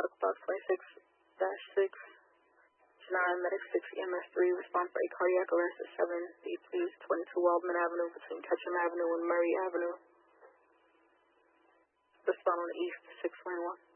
Cook Box 26-6. Janine Medic 6 EMS 3. Respond for a cardiac arrest at 7. Be please 22 Waldman Avenue between Ketchum Avenue and Murray Avenue. Respond on the east 621.